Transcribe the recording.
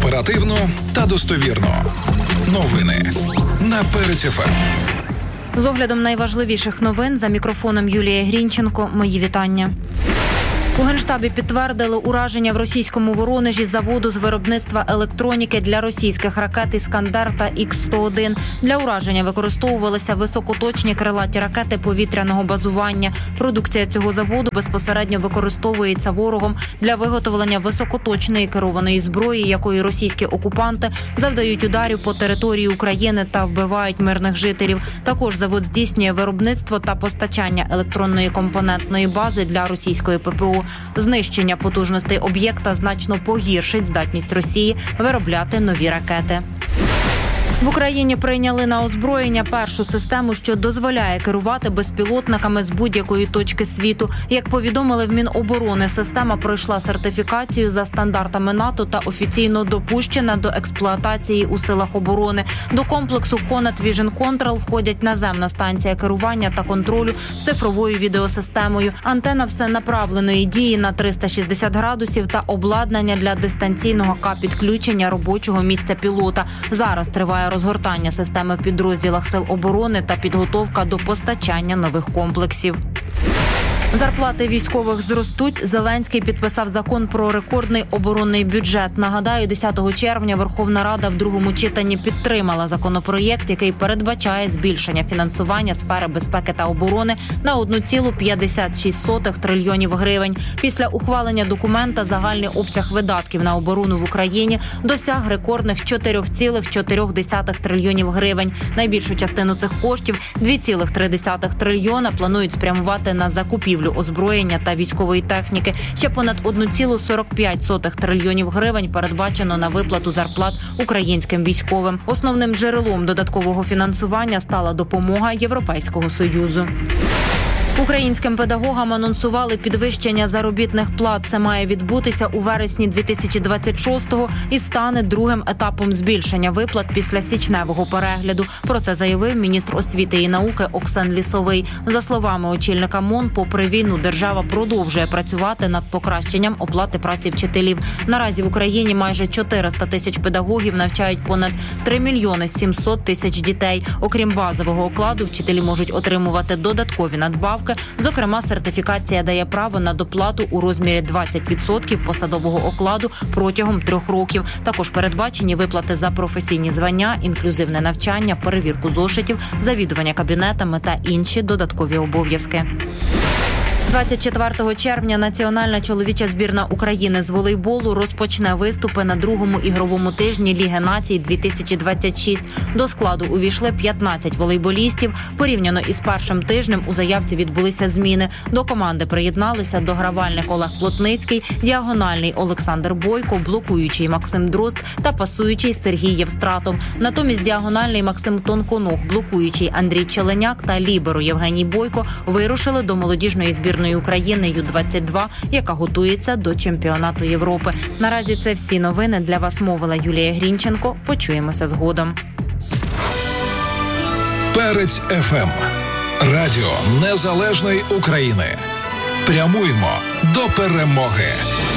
Оперативно та достовірно. Новини на Перець ФМ. З оглядом найважливіших новин за мікрофоном Юлія Грінченко. Мої вітання. У Генштабі підтвердили ураження в російському Воронежі заводу з виробництва електроніки для російських ракет «Іскандер» та Х-101. Для ураження використовувалися високоточні крилаті ракети повітряного базування. Продукція цього заводу безпосередньо використовується ворогом для виготовлення високоточної керованої зброї, якої російські окупанти завдають ударів по території України та вбивають мирних жителів. Також завод здійснює виробництво та постачання електронної компонентної бази для російської ППО. Знищення потужностей об'єкта значно погіршить здатність Росії виробляти нові ракети. В Україні прийняли на озброєння першу систему, що дозволяє керувати безпілотниками з будь-якої точки світу. Як повідомили в Міноборони, система пройшла сертифікацію за стандартами НАТО та офіційно допущена до експлуатації у силах оборони. До комплексу Honet Vision Control входять наземна станція керування та контролю з цифровою відеосистемою, антена всенаправленої дії на 360 градусів та обладнання для дистанційного К-підключення робочого місця пілота. Зараз триває розгортання системи в підрозділах Сил оборони та підготовка до постачання нових комплексів. Зарплати військових зростуть. Зеленський підписав закон про рекордний оборонний бюджет. Нагадаю, 10 червня Верховна Рада в другому читанні підтримала законопроєкт, який передбачає збільшення фінансування сфери безпеки та оборони на 1,56 трильйонів гривень. Після ухвалення документа загальний обсяг видатків на оборону в Україні досяг рекордних 4,4 трильйонів гривень. Найбільшу частину цих коштів, 2,3 трильйона, планують спрямувати на закупівлю озброєння та військової техніки. Ще понад 1,45 трильйонів гривень передбачено на виплату зарплат українським військовим. Основним джерелом додаткового фінансування стала допомога Європейського Союзу. Українським педагогам анонсували підвищення заробітних плат. Це має відбутися у вересні 2026-го і стане другим етапом збільшення виплат після січневого перегляду. Про це заявив міністр освіти і науки Оксан Лісовий. За словами очільника МОН, попри війну держава продовжує працювати над покращенням оплати праці вчителів. Наразі в Україні майже 400 тисяч педагогів навчають понад 3 мільйони 700 тисяч дітей. Окрім базового окладу, вчителі можуть отримувати додаткові надбавки. Зокрема, сертифікація дає право на доплату у розмірі 20% посадового окладу протягом 3 років. Також передбачені виплати за професійні звання, інклюзивне навчання, перевірку зошитів, завідування кабінетами та інші додаткові обов'язки. 24 червня національна чоловіча збірна України з волейболу розпочне виступи на другому ігровому тижні Ліги націй 2026. До складу увійшли 15 волейболістів. Порівняно із першим тижнем у заявці відбулися зміни. До команди приєдналися догравальник Олег Плотницький, діагональний Олександр Бойко, блокуючий Максим Дрозд та пасуючий Сергій Євстратов. Натомість діагональний Максим Тонконог, блокуючий Андрій Челеняк та ліберо Євгеній Бойко вирушили до молодіжної збірної України Ю-22, яка готується до чемпіонату Європи. Наразі це всі новини. Для вас мовила Юлія Грінченко. Почуємося згодом. Перець ФМ. Радіо Незалежної України. Прямуємо до перемоги.